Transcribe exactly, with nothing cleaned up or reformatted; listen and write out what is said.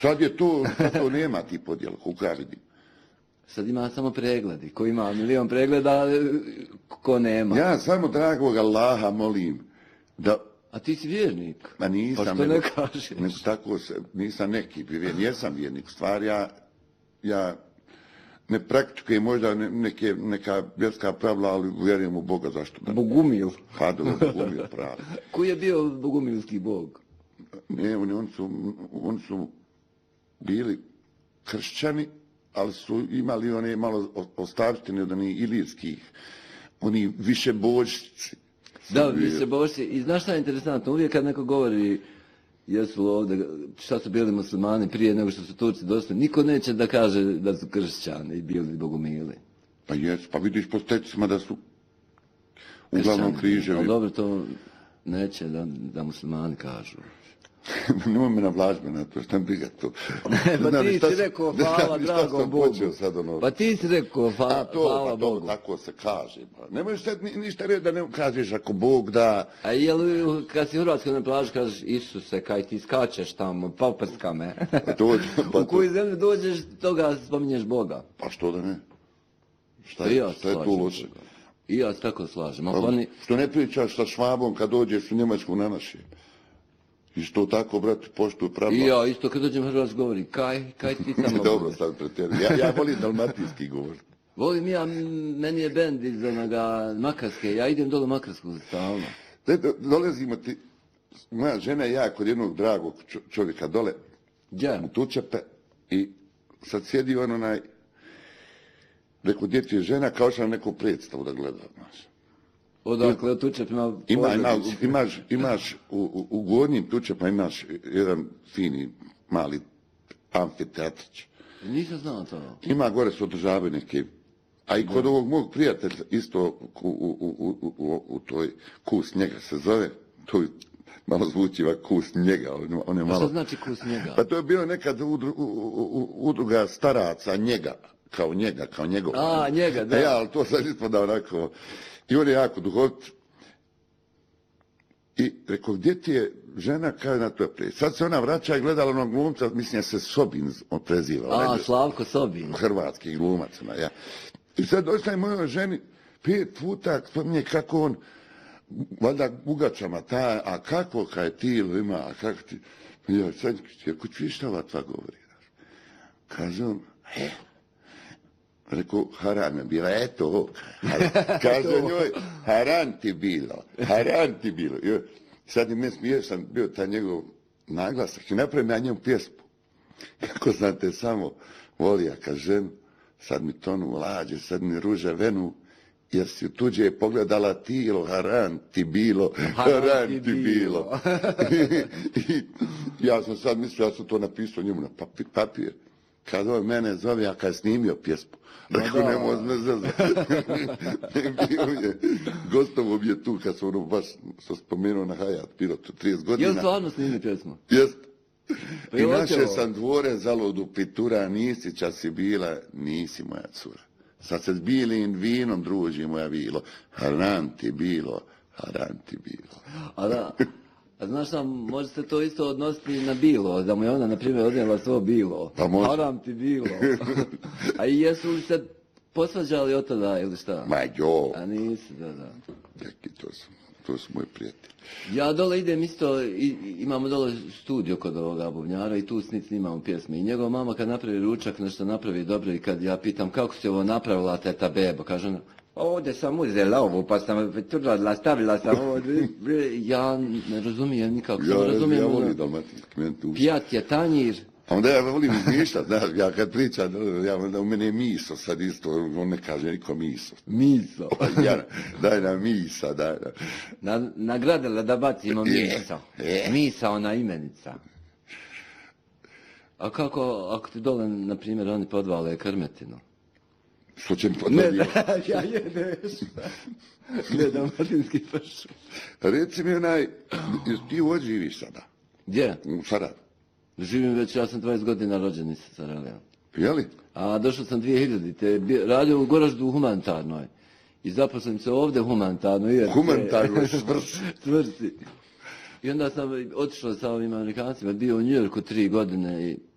Sad je to, sad to nema ti podjela, koliko ja vidim. Sad ima samo pregledi. Ko ima milion pregleda, ko nema. Ja samo dragog Allaha molim da... A ti si vjernik? Ma nisam. Pa što ne kažeš? Nego tako se, nisam neki vjernik, jesam vjernik. Stvar, ja, ja ne praktikujem možda neke, neka vjerska pravila, ali vjerujem u Boga, zašto da? Bogumil. Hado, Bogumil, pravo. Koji je bio bogumilski Bog? Ne, oni, oni, su, oni su bili kršćani, ali su imali one malo ostavštine od onih ilirskih, oni više božci. Da, više božci. I znaš šta je interesantno? Uvijek kad neko govori jesu ovdje, šta su bili muslimani prije nego što su Turci došli, niko neće da kaže da su kršćani i bili bogumili. Pa jesu, pa vidiš po stecima da su uglavnom križevi. Ali dobro, to neće da, da muslimani kažu. Nemoj me navlažbe na to, šta mi briga to. Ne, pa Znam, ti šta si rekao hvala dragom Bogu. Ono... Pa ti si rekao hvala, A to, hvala pa to, Bogu. tako se kaže. Pa. Nemoj šta, ni, ništa reći da ne kažeš ako Bog da... A je li kad si u Hrvatskoj na plaži kažeš Isuse, kaj ti skačeš tamo, poprska me. Pa to, pa u koju zemlju dođeš, toga spominješ Boga. Pa što da ne? Šta Pa je, ja šta je tu loše? I ja se tako slažem. Pa, oni... Što ne pričaš sa Švabom kad dođeš u Njemačku na naše? I što tako, brate, poštuju pravila. I ja, isto kad dođem u Hrvatsku govori, kaj, kaj ti tamo... Dobro, sad pretjerujem. Ja, ja volim dalmatinski govor. Volim ja, meni je bend iz onoga Makarske, ja idem dole u Makarsku stalno. Do, dolazimo ti, moja žena i ja kod jednog dragog čovjeka dole, ja. u Tučepe, i sad sjedi on onaj, rekao, djeti je žena, kao što na neku predstavu da gleda, znaš. Odakle, od Tučepima... Ima, ima, imaš, imaš u, u, u gornjim Tučepima imaš jedan fini, mali amfiteatrić. Nisam znao to. Ima gore se održavaju neke... A i kod ovog mog prijatelja, isto u, u, u, u, u, u toj kus njega se zove, to malo zvuči ovak kus njega, on, on je malo... A što znači kus njega? Pa to je bilo nekad udru, u, u, udruga staraca njega, kao njega, kao njegov. A, njega, da. E, ja, ali to sad ispada onako... I on je jako duhovit. I rekao, gdje ti je žena, kaže na to je prije. Sad se ona vraća i gledala onog glumca, mislim da se Sobin preziva. A, Slavko Sobin. Hrvatski glumac. Ja. I sad došla je mojoj ženi pet puta, spominje kako on, valjda ugačama, ta, a kako kaj tilo ima, a kako ti... Ja, sad, ako ću šta ova tva govori? Kaže on, he, rekao, haram je bila, eto ovo. Kaže njoj, haram ti bilo, haram ti bilo. I sad mi me smije, sam bio taj njegov naglasak i napravim ja njemu pjesmu. Kako sam te samo volija, kažem, sad mi tonu lađe, sad mi ruže venu, jer si u tuđe pogledala tilo, haram ti bilo, haram, haram ti, ti bilo. I ja sam sad mislio, ja sam to napisao njemu na papir. papir. Kad on mene zove, ja kad snimio pjesmu, rekao, ne možda zazati. Bio je, gostovo bi je tu, kad sam ono baš sam spomenuo na Hayat, bilo to trideset godina. Jel stvarno snimio pjesmu? Jest. I naše sam dvore zalodu pitura, nisi čas si bila, nisi moja cura. Sad se s bilim vinom druži moja bilo, haram ti bilo, haram ti bilo. A da... A znaš šta, može se to isto odnositi na bilo, da mu je ona, na primjer, odnijela svo bilo. Pa može. Haram ti bilo. A i jesu li se posvađali od tada ili šta? Ma jo. A nisi, da, da. Jaki, to su, to su moji prijatelji. Ja dole idem isto, i, imamo dole studio kod ovoga bubnjara i tu snic snimamo pjesme. I njegova mama kad napravi ručak, nešto napravi dobro i kad ja pitam kako si ovo napravila teta bebo, kaže ona, ovdje sam uzela ovu, pa sam turladila, stavila sam ovdje. Ja ne razumijem nikako. Ja, razumijem, ja volim dalmatinski, meni tu. Pijat je tanjir. A onda ja volim izmišljati, znaš, ja kad pričam, ja, onda u mene je miso sad isto, on ne kaže niko miso. Miso. Ja, daj nam misa, daj nam. Na, nagradila da bacimo miso. Misa, ona imenica. A kako, ako ti dole, na primjer, oni podvale krmetinu? Što će mi podvaliti? Ne, ja jedeš. Ne, dalmatinski pršu. Reci mi onaj, ti ovdje živiš sada? Gdje? U Sarajevu. Živim već, ja sam dvadeset godina rođen iz Sarajeva. Jeli? A došao sam dvije hiljadite. Radio u Goraždu u humanitarnoj. I zaposlim se ovdje humanitarno. Humanitarno, svrsi. Svrsi. I onda sam otišao sa ovim Amerikancima, bio u Njujorku tri godine i